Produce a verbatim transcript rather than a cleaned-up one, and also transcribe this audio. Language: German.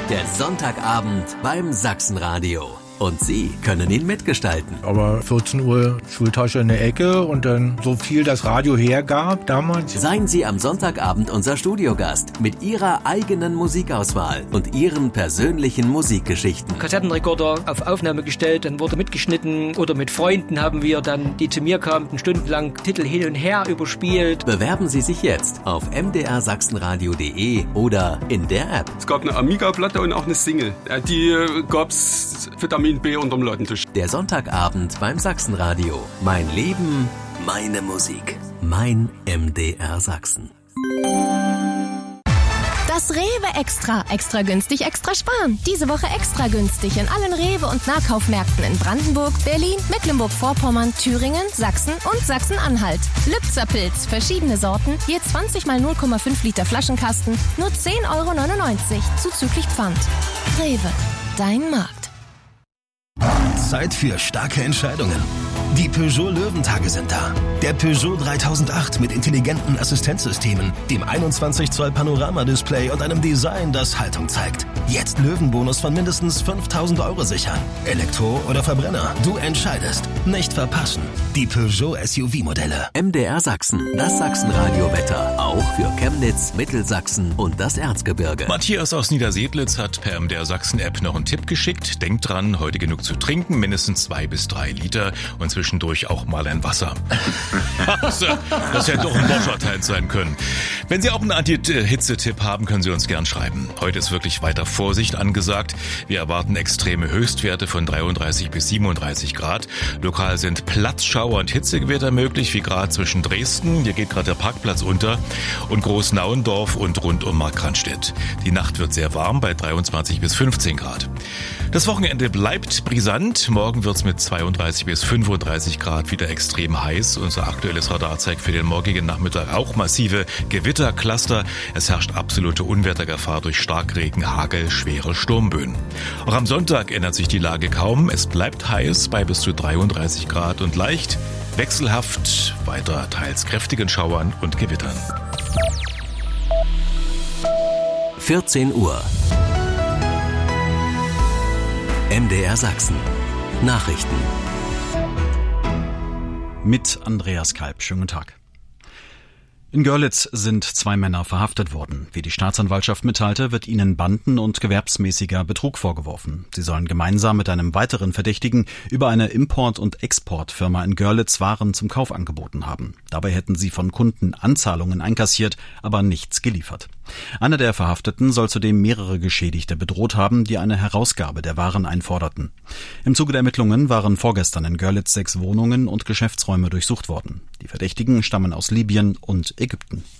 Der Sonntagabend beim Sachsenradio. Und Sie können ihn mitgestalten. Aber vierzehn Uhr Schultasche in der Ecke und dann so viel das Radio hergab damals. Seien Sie am Sonntagabend unser Studiogast mit Ihrer eigenen Musikauswahl und Ihren persönlichen Musikgeschichten. Kassettenrekorder auf Aufnahme gestellt, dann wurde mitgeschnitten oder mit Freunden haben wir dann, die zu mir kamen, stundenlang Titel hin und her überspielt. Bewerben Sie sich jetzt auf m d r sachsenradio punkt d e oder in der App. Es gab eine Amiga-Platte und auch eine Single. Die gab's Vitamin B unterm Ladentisch. Der Sonntagabend beim Sachsenradio. Mein Leben, meine Musik. Mein M D R Sachsen. Das Rewe Extra. Extra günstig, extra sparen. Diese Woche extra günstig in allen Rewe- und Nahkaufmärkten in Brandenburg, Berlin, Mecklenburg-Vorpommern, Thüringen, Sachsen und Sachsen-Anhalt. Lübzer Pilz, verschiedene Sorten, je zwanzig mal null Komma fünf Liter Flaschenkasten, nur zehn Euro neunundneunzig, zuzüglich Pfand. Rewe, dein Markt. Zeit für starke Entscheidungen. Die Peugeot Löwentage sind da. Der Peugeot dreitausendacht mit intelligenten Assistenzsystemen, dem einundzwanzig Zoll Panoramadisplay und einem Design, das Haltung zeigt. Jetzt Löwenbonus von mindestens fünftausend Euro sichern. Elektro oder Verbrenner, du entscheidest. Nicht verpassen. Die Peugeot S U V-Modelle. M D R Sachsen, das Sachsenradio-Wetter. Auch für Chemnitz, Mittelsachsen und das Erzgebirge. Matthias aus Niedersedlitz hat per M D R Sachsen-App noch einen Tipp geschickt. Denkt dran, heute genug zu trinken, mindestens zwei bis drei Liter und zwischendurch auch mal ein Wasser. Also, das hätte doch ein Vorteil sein können. Wenn Sie auch einen Anti-Hitze-Tipp haben, können Sie uns gern schreiben. Heute ist wirklich weiter Vorsicht angesagt. Wir erwarten extreme Höchstwerte von dreiunddreißig bis siebenunddreißig Grad. Lokal sind Platzschauer und Hitzegewitter möglich, wie gerade zwischen Dresden, hier geht gerade der Parkplatz unter, und Großnauendorf und rund um Markranstädt. Die Nacht wird sehr warm bei dreiundzwanzig bis fünfzehn Grad. Das Wochenende bleibt brisant. Morgen wird es mit zweiunddreißig bis fünfunddreißig Grad wieder extrem heiß. Unser aktuelles Radar zeigt für den morgigen Nachmittag auch massive Gewittercluster. Es herrscht absolute Unwettergefahr durch Starkregen, Hagel, schwere Sturmböen. Auch am Sonntag ändert sich die Lage kaum. Es bleibt heiß bei bis zu dreiunddreißig Grad und leicht wechselhaft, weiter teils kräftigen Schauern und Gewittern. vierzehn Uhr. M D R Sachsen. Nachrichten. Mit Andreas Kalb. Schönen Tag. In Görlitz sind zwei Männer verhaftet worden. Wie die Staatsanwaltschaft mitteilte, wird ihnen Banden- und gewerbsmäßiger Betrug vorgeworfen. Sie sollen gemeinsam mit einem weiteren Verdächtigen über eine Import- und Exportfirma in Görlitz Waren zum Kauf angeboten haben. Dabei hätten sie von Kunden Anzahlungen einkassiert, aber nichts geliefert. Einer der Verhafteten soll zudem mehrere Geschädigte bedroht haben, die eine Herausgabe der Waren einforderten. Im Zuge der Ermittlungen waren vorgestern in Görlitz sechs Wohnungen und Geschäftsräume durchsucht worden. Die Verdächtigen stammen aus Libyen und Ägypten.